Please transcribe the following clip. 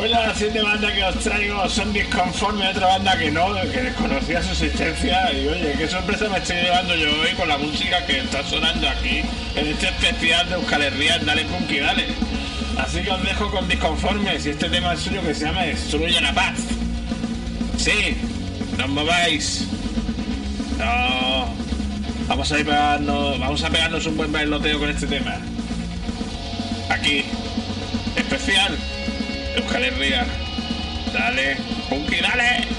Hoy la siguiente banda que os traigo son Disconforme, otra banda que no, que desconocía su existencia. Y oye, qué sorpresa me estoy llevando yo hoy con la música que está sonando aquí en este especial de Euskal Herria, Dale Punky Dale. Así que os dejo con Disconformes y este tema es suyo que se llama Destruye la Paz. Sí, no os mováis. No. Vamos a pegarnos un buen bailoteo con este tema. Aquí, especial Euskal Herria. Dale, Punky, dale.